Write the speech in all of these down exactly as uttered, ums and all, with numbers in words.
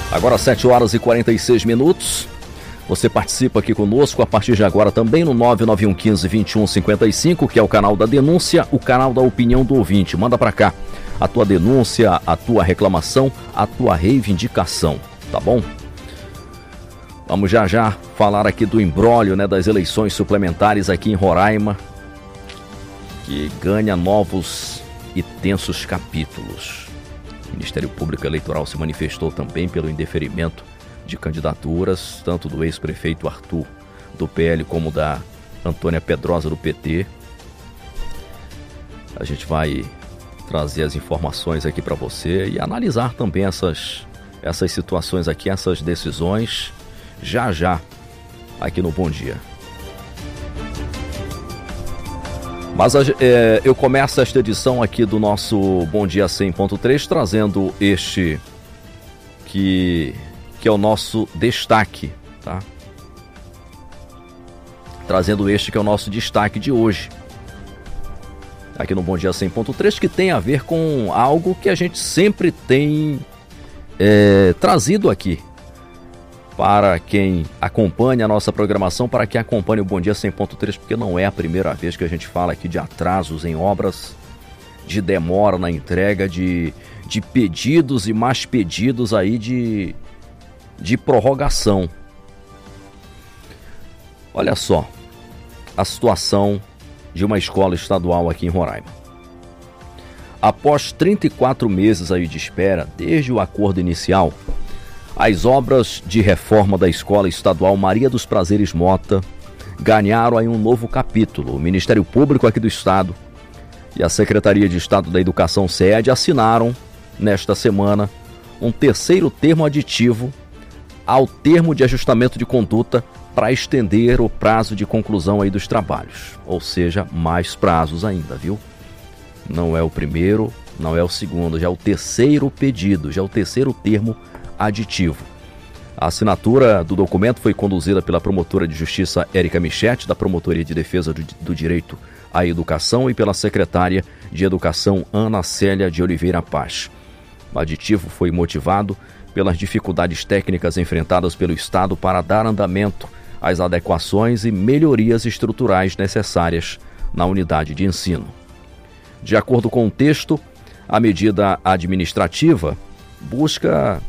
Agora sete horas e quarenta e seis minutos. Você participa aqui conosco a partir de agora também no nove nove um um cinco, dois um cinco cinco, que é o canal da denúncia, o canal da opinião do ouvinte. Manda pra cá a tua denúncia, a tua reclamação, a tua reivindicação, tá bom? Vamos já já falar aqui do imbróglio, né, das eleições suplementares aqui em Roraima, que ganha novos e tensos capítulos. O Ministério Público Eleitoral se manifestou também pelo indeferimento de candidaturas, tanto do ex-prefeito Arthur, do P L, como da Antônia Pedrosa, do P T. A gente vai trazer as informações aqui para você e analisar também essas, essas situações aqui, essas decisões, já já, aqui no Bom Dia. Mas é, eu começo esta edição aqui do nosso Bom Dia cem ponto três trazendo este que... que é o nosso destaque, tá? Trazendo este que é o nosso destaque de hoje, aqui no Bom Dia cem ponto três, que tem a ver com algo que a gente sempre tem é, trazido aqui, para quem acompanha a nossa programação, para quem acompanha o Bom Dia cem ponto três, porque não é a primeira vez que a gente fala aqui de atrasos em obras, de demora na entrega, de, de pedidos e mais pedidos aí de... de prorrogação. Olha só a situação de uma escola estadual aqui em Roraima. Após trinta e quatro meses aí de espera, desde o acordo inicial, as obras de reforma da escola estadual Maria dos Prazeres Mota ganharam aí um novo capítulo. O Ministério Público aqui do Estado e a Secretaria de Estado da Educação, SEAD, assinaram nesta semana um terceiro termo aditivo ao termo de ajustamento de conduta para estender o prazo de conclusão aí dos trabalhos. Ou seja, mais prazos ainda, viu? Não é o primeiro, não é o segundo, já é o terceiro pedido, já é o terceiro termo aditivo. A assinatura do documento foi conduzida pela promotora de justiça Érica Michetti, da Promotoria de Defesa do, do Direito à Educação, e pela secretária de Educação Ana Célia de Oliveira Paz. O aditivo foi motivado pelas dificuldades técnicas enfrentadas pelo Estado para dar andamento às adequações e melhorias estruturais necessárias na unidade de ensino. De acordo com o texto, a medida administrativa busca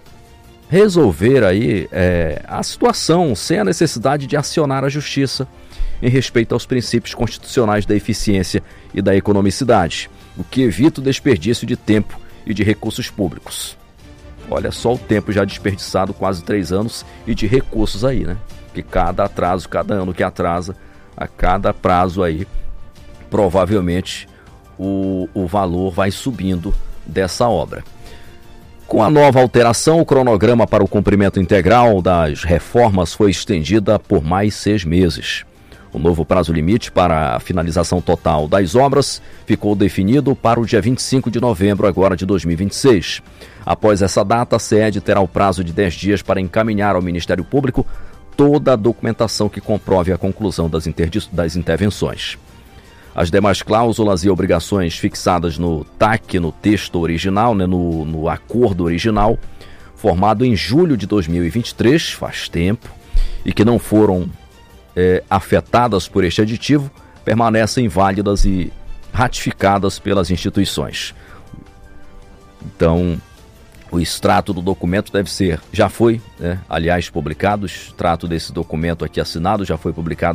resolver aí é, a situação sem a necessidade de acionar a justiça em respeito aos princípios constitucionais da eficiência e da economicidade, o que evita o desperdício de tempo e de recursos públicos. Olha só o tempo já desperdiçado, quase três anos, e de recursos aí, né? Que cada atraso, cada ano que atrasa, a cada prazo aí, provavelmente o, o valor vai subindo dessa obra. Com a nova alteração, o cronograma para o cumprimento integral das reformas foi estendida por mais seis meses. O novo prazo limite para a finalização total das obras ficou definido para o dia vinte e cinco de novembro agora de dois mil e vinte e seis. Após essa data, a SEAD terá o prazo de dez dias para encaminhar ao Ministério Público toda a documentação que comprove a conclusão das, interdi- das intervenções. As demais cláusulas e obrigações fixadas no T A C, no texto original, né, no, no acordo original, formado em julho de dois mil e vinte e três, faz tempo, e que não foram é, afetadas por este aditivo, permanecem válidas e ratificadas pelas instituições. Então, o extrato do documento deve ser, já foi, né, aliás, publicado, o extrato desse documento aqui assinado já foi publicado